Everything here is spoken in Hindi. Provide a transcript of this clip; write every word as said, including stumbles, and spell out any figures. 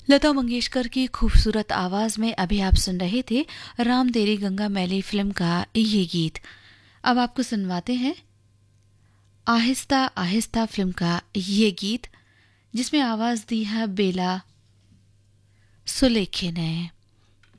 लता मंगेशकर की खूबसूरत आवाज में अभी आप सुन रहे थे राम तेरी गंगा मैली फिल्म का ये गीत। अब आपको सुनवाते हैं आहिस्ता आहिस्ता फिल्म का ये गीत, जिसमें आवाज दी है बेला सुलेखे ने।